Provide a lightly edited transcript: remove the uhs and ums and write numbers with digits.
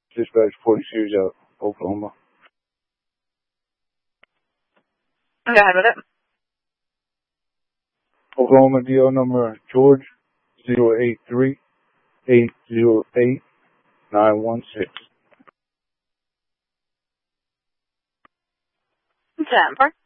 Dispatch 40 Series out, Oklahoma. Go ahead with it. Oklahoma DL number George 083 808 916. 10-4.